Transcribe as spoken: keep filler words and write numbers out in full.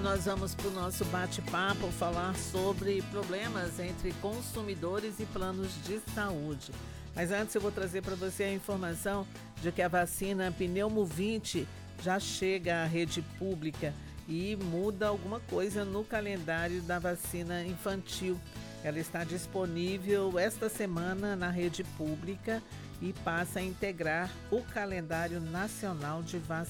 nós vamos para o nosso bate-papo falar sobre problemas entre consumidores e planos de saúde. Mas antes eu vou trazer para você a informação de que a vacina Pneumovinte já chega à rede pública e muda alguma coisa no calendário da vacina infantil. Ela está disponível esta semana na rede pública e passa a integrar o calendário nacional de vacinação.